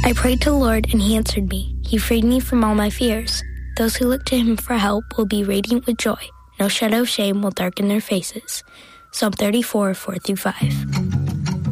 I prayed to the Lord, and he answered me. He freed me from all my fears. Those who look to him for help will be radiant with joy. No shadow of shame will darken their faces. Psalm 34, 4-5.